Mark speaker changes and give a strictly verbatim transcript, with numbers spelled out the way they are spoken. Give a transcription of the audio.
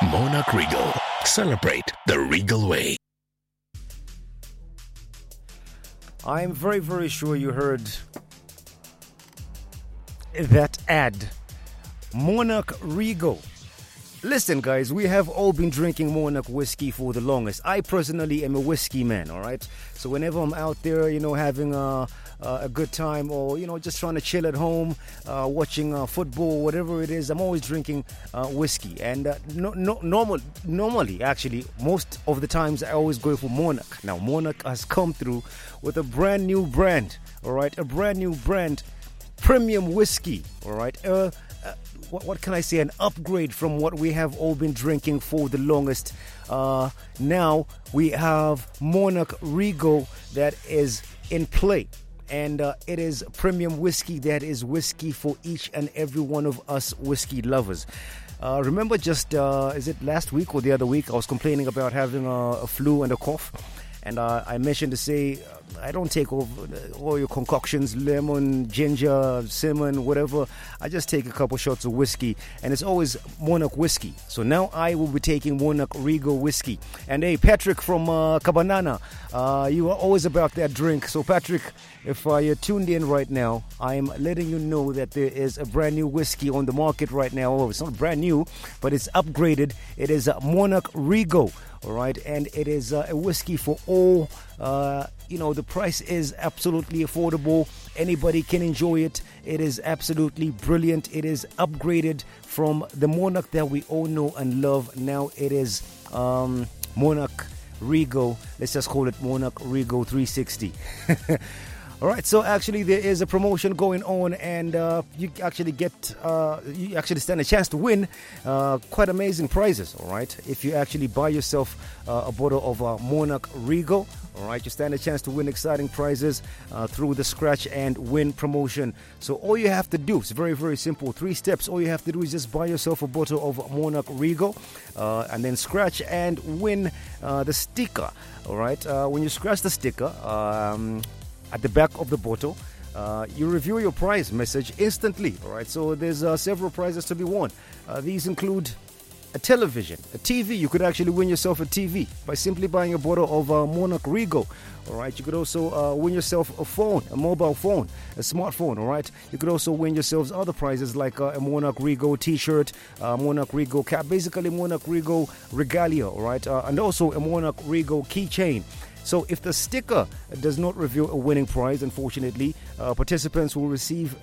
Speaker 1: Monarch Regal. Celebrate the Regal way.
Speaker 2: I'm very, very sure you heard that ad. Monarch Regal. Listen, guys, we have all been drinking Monarch whiskey for the longest. I personally am a whiskey man, all right? So whenever I'm out there, you know, having a, a good time or, you know, just trying to chill at home, uh, watching uh, football, whatever it is, I'm always drinking uh, whiskey. And uh, no, no, normal, normally, actually, most of the times I always go for Monarch. Now, Monarch has come through with a brand new brand, all right? A brand new brand, premium whiskey, all right? Uh, uh, what, what can I say? An upgrade from what we have all been drinking for the longest. Uh, now we have Monarch Regal that is in play. And uh, it is premium whiskey that is whiskey for each and every one of us whiskey lovers. Uh, remember just, uh, is it last week or the other week, I was complaining about having a, a flu and a cough. And uh, I mentioned to say, uh, I don't take all, all your concoctions, lemon, ginger, cinnamon, whatever. I just take a couple shots of whiskey, and it's always Monarch whiskey. So now I will be taking Monarch Regal whiskey. And hey, Patrick from uh, Cabanana, uh, you are always about that drink. So Patrick, if uh, you're tuned in right now, I'm letting you know that there is a brand new whiskey on the market right now. Oh, it's not brand new, but it's upgraded. It is uh, Monarch Regal. All right, and it is uh, a whiskey for all. Uh, you know, the price is absolutely affordable. Anybody can enjoy it. It is absolutely brilliant. It is upgraded from the Monarch that we all know and love. Now it is um, Monarch Regal. Let's just call it Monarch Regal three sixty. All right, so actually there is a promotion going on, and uh, you actually get, uh, you actually stand a chance to win uh, quite amazing prizes, all right? If you actually buy yourself uh, a bottle of uh, Monarch Regal, all right, you stand a chance to win exciting prizes uh, through the Scratch and Win promotion. So all you have to do, it's very, very simple, three steps. All you have to do is just buy yourself a bottle of Monarch Regal uh, and then scratch and win uh, the sticker, all right? Uh, when you scratch the sticker, um... at the back of the bottle, uh, you review your prize message instantly. All right, so there's uh, several prizes to be won. Uh, these include a television, a T V. You could actually win yourself a T V by simply buying a bottle of uh, Monarch Regal. All right, you could also uh, win yourself a phone, a mobile phone, a smartphone. All right, you could also win yourselves other prizes like uh, a Monarch Regal T-shirt, uh, Monarch Regal cap, basically Monarch Regal regalia. All right, uh, and also a Monarch Regal keychain. So if the sticker does not reveal a winning prize, unfortunately, uh, participants will receive